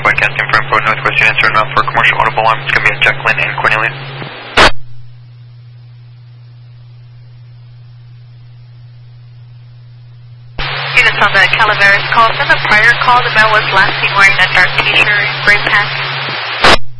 broadcasting from Fort Northwest units are enough for commercial audible alarm. It's going to be at Jacqueline and Cornelia. Units on the Calaveras call. From the prior call, the male was last seen wearing a dark t-shirt and gray pants.